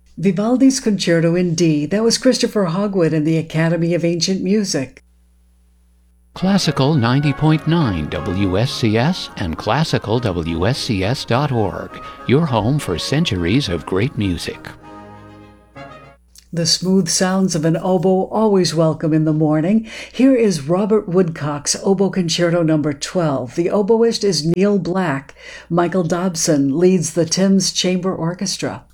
Vivaldi's Concerto in D. That was Christopher Hogwood and the Academy of Ancient Music. Classical 90.9 WSCS and classicalwscs.org, your home for centuries of great music. The smooth sounds of an oboe always welcome in the morning. Here is Robert Woodcock's Oboe Concerto No. 12. The oboist is Neil Black. Michael Dobson leads the Thames Chamber Orchestra.